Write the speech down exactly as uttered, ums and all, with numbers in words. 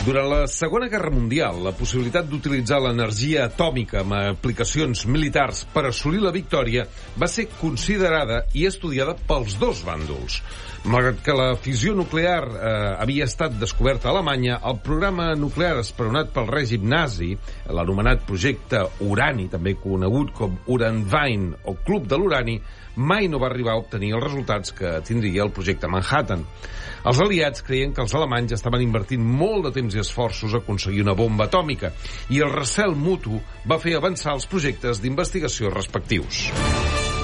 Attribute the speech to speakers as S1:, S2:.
S1: Durant la Segona Guerra Mundial, la possibilitat d'utilitzar l'energia atòmica amb aplicacions militars per assolir la victòria va ser considerada i estudiada pels dos bàndols. Malgrat que la fissió nuclear eh, havia estat descoberta a Alemanya, el programa nuclear esperonat pel règim nazi, l'anomenat projecte Urani, també conegut com Uranverein o Club de l'Urani, mai no va arribar a obtenir els resultats que tindria el projecte Manhattan. Els aliats creien que els alemanys estaven invertint molt de temps i esforços a aconseguir una bomba atòmica i el recel mutu va fer avançar els projectes d'investigació respectius.